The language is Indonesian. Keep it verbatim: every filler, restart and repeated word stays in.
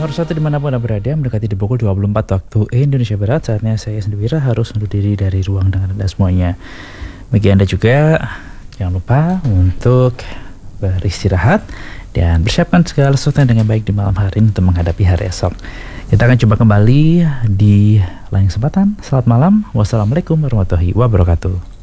nomor satu dimanapun Anda berada, mendekati di pukul dua puluh empat waktu Indonesia Barat. Saatnya saya sendiri harus undur diri dari ruang dengan Anda semuanya. Bagi Anda juga, jangan lupa untuk beristirahat dan persiapkan segala sesuatu dengan baik di malam hari ini untuk menghadapi hari esok. Kita akan coba kembali di lain kesempatan. Selamat malam. Wassalamualaikum warahmatullahi wabarakatuh.